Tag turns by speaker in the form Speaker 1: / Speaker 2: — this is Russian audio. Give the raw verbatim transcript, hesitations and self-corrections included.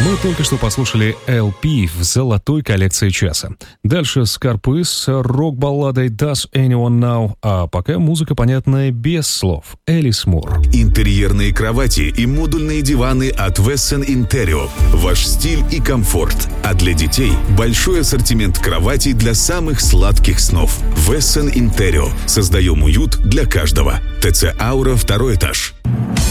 Speaker 1: Мы только что послушали эл пи в золотой коллекции часа. Дальше Скорпы с рок-балладой «Does Anyone Know?», а пока музыка понятная без слов. Элис Мур.
Speaker 2: Интерьерные кровати и модульные диваны от Wesson Interio. Ваш стиль и комфорт. А для детей большой ассортимент кроватей для самых сладких снов. Wesson Interio. Создаем уют для каждого. ТЦ «Аура», второй этаж.